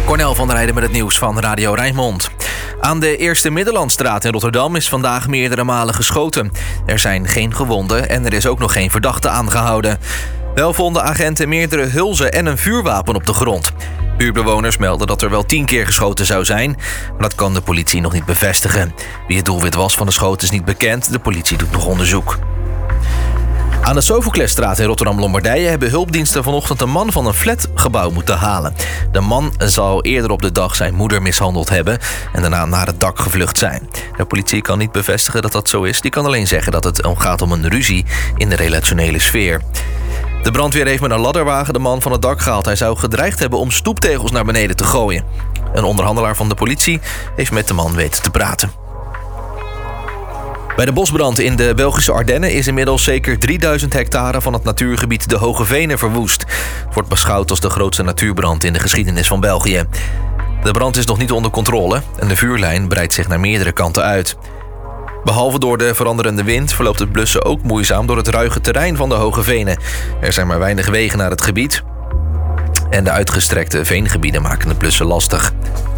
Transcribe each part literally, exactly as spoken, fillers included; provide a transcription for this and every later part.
Cornel van der Heijden met het nieuws van Radio Rijnmond. Aan de Eerste Middellandstraat in Rotterdam is vandaag meerdere malen geschoten. Er zijn geen gewonden en er is ook nog geen verdachte aangehouden. Wel vonden agenten meerdere hulzen en een vuurwapen op de grond. Buurtbewoners melden dat er wel tien keer geschoten zou zijn, maar dat kan de politie nog niet bevestigen. Wie het doelwit was van de schoten is niet bekend. De politie doet nog onderzoek. Aan de Sofoklesstraat in Rotterdam-Lombardije hebben hulpdiensten vanochtend een man van een flatgebouw moeten halen. De man zou eerder op de dag zijn moeder mishandeld hebben en daarna naar het dak gevlucht zijn. De politie kan niet bevestigen dat dat zo is. Die kan alleen zeggen dat het gaat om een ruzie in de relationele sfeer. De brandweer heeft met een ladderwagen de man van het dak gehaald. Hij zou gedreigd hebben om stoeptegels naar beneden te gooien. Een onderhandelaar van de politie heeft met de man weten te praten. Bij de bosbrand in de Belgische Ardennen is inmiddels zeker drieduizend hectare van het natuurgebied de Hoge Venen verwoest. Het wordt beschouwd als de grootste natuurbrand in de geschiedenis van België. De brand is nog niet onder controle en de vuurlijn breidt zich naar meerdere kanten uit. Behalve door de veranderende wind verloopt het blussen ook moeizaam door het ruige terrein van de Hoge Venen. Er zijn maar weinig wegen naar het gebied en de uitgestrekte veengebieden maken het blussen lastig.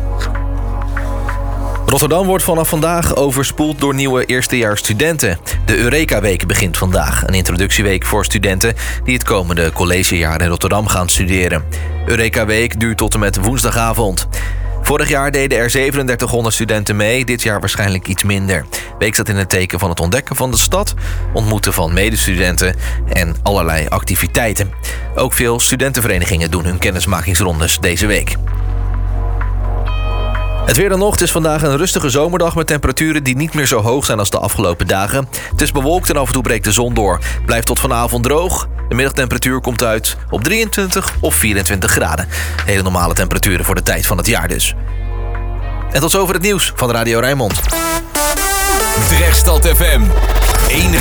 Rotterdam wordt vanaf vandaag overspoeld door nieuwe eerstejaarsstudenten. De Eureka-week begint vandaag, een introductieweek voor studenten die het komende collegejaar in Rotterdam gaan studeren. Eureka-week duurt tot en met woensdagavond. Vorig jaar deden er zevenendertighonderd studenten mee, dit jaar waarschijnlijk iets minder. De week staat in het teken van het ontdekken van de stad, ontmoeten van medestudenten en allerlei activiteiten. Ook veel studentenverenigingen doen hun kennismakingsrondes deze week. Het weer dan nog. Het is vandaag een rustige zomerdag met temperaturen die niet meer zo hoog zijn als de afgelopen dagen. Het is bewolkt en af en toe breekt de zon door. Blijft tot vanavond droog. De middagtemperatuur komt uit op drieëntwintig of vierentwintig graden. Hele normale temperaturen voor de tijd van het jaar dus. En tot zover het nieuws van Radio Rijnmond. Drechtstad F M. Enige